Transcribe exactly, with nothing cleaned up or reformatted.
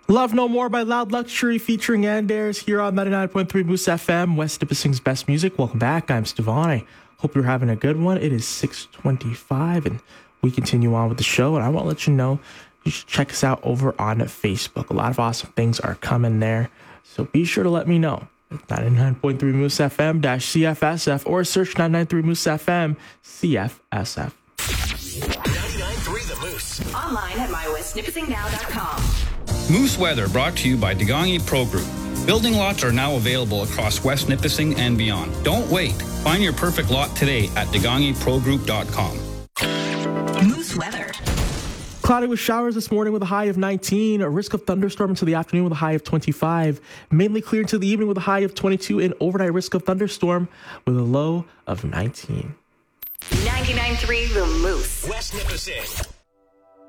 Love No More by Loud Luxury featuring Anders here on ninety-nine point three Moose F M, West Nipissing's best music. Welcome back. I'm Stevon. I hope you're having a good one. It is six twenty-five and we continue on with the show. And I want to let you know you should check us out over on Facebook. A lot of awesome things are coming there. So be sure to let me know. ninety-nine point three Moose F M dash C F S F or search nine ninety-three Moose F M C F S F. ninety-nine point three The Moose. Online at my west nipissing now dot com. Moose Weather brought to you by Degangi Pro Group. Building lots are now available across West Nipissing and beyond. Don't wait. Find your perfect lot today at degangi pro group dot com. Moose Weather. Cloudy with showers this morning with a high of nineteen. A risk of thunderstorm until the afternoon with a high of twenty-five. Mainly clear until the evening with a high of twenty-two. And overnight risk of thunderstorm with a low of nineteen. ninety-nine point three The Moose. West Nipissing.